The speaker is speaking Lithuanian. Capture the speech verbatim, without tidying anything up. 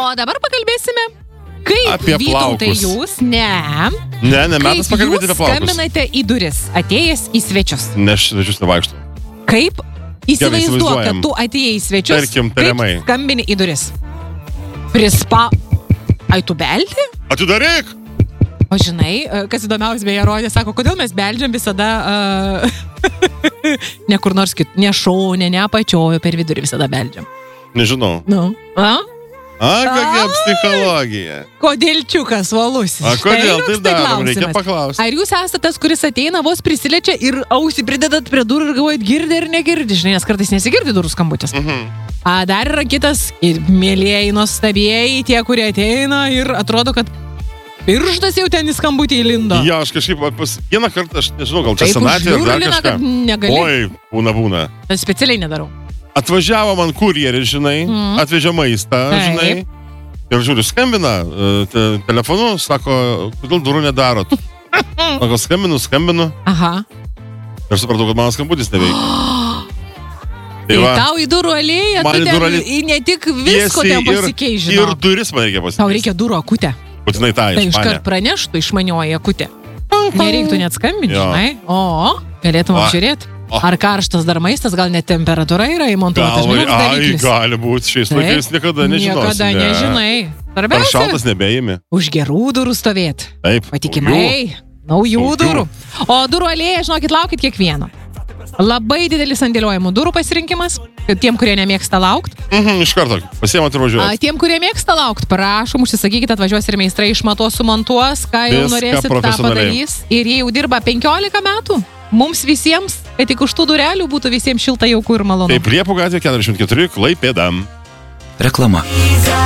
dabar pakalbėsime, kaip Apie Vytautai plaukus. jūs, ne, Ne, ne, metas kaip pakalbėti jūs apie plaukus. skambinate į duris, atėjęs į svečius. Ne, aš svečius nevaikštų. Kaip įsivaizduok, įsivaizduojam. kad tu atėjai į svečius, Tarkim, tariamai. kaip skambini į duris. Prispa... Ai, tu beldi? Atidaryk! O žinai, kas įdomiausia beje rodė, sako, kodėl mes beldžiam visada uh, ne kur nors kit, ne šaunė, ne apačiojo, per vidurį visada beldžiam. Nežinau. Nu. A? A, kokia Ai. psichologija. Kodėl čiukas valusis? A, kodėl Štai taip toks tai darom? Reikia klausimas. paklausti. Ar jūs esate tas, kuris ateina, vos prisiliečia ir ausį pridedat prie durų ir galvojat, girdi ar negirdi, žinai, nes kartais nesigirdi durų skambutis. Mhm. A, dar yra kitas, ir mėlėjai, nuostabėjai, tie, kurie ateina ir atrodo, kad pirštas jau ten į skambutį įlindo. Jo, aš kažkaip pas, vieną kartą, aš nežinau, gal čia Taip senatvė ar dar užliūrina, kažką. kad negali. Oi, būna, būna. Aš specialiai nedarau. Atvažiavo man kurjeris, žinai, Mhm. atvežė maistą, Taip. žinai. Ir žiūriu, skambina e, te, telefonu, sako, kodėl durų nedarot? Sako, skambinu, skambinu. Aha. Ir supratau, kad mano skambutis neveikia. Tai tau į durų alėją, Man tu į ten durų alėją- į ne tik visko Tiesiai ten ir- pasikeiš, Ir žinau. duris man reikia pasikeisti. Tau reikia durų akutę. Būtinai tą Tai išmanę. iškart praneštų išmanioji akutė. Nereiktų net skambinti, Jo. žinai. O, galėtum Va. apžiūrėti. O. Ar karštas dar maistas, gal net temperatūra yra įmontuota. Gal, Žinai, koks ai, dalykas. gali būti, šiais laikais niekada nežinosi. Niekada ne. nežinai. Per Svarbiausia, šaltas nebeimi. už gerų durų stovėti. Taip. Patikimai, naujų Saugių. durų. O durų alėja, žinokit, laukit kiekvieno. Labai didelis sandėliojimų durų pasirinkimas, tiem, kurie nemėgsta laukti. Mhm, iš karto, pasiemat ir A, važiuojat. tiem, kurie mėgsta laukti, prašom, užsisakykite, atvažiuos ir meistrai išmatuos, sumontuos, ką jau Viską norėsit, tą profesionaliai. padarys. Ir jie jau dirba penkiolika metų. Mums visiems, kad tik už tų durelių būtų visiems šilta, jauku ir malonu. Taip, Liepų gatvė keturiasdešimt keturi, Klaipėda. Reklama.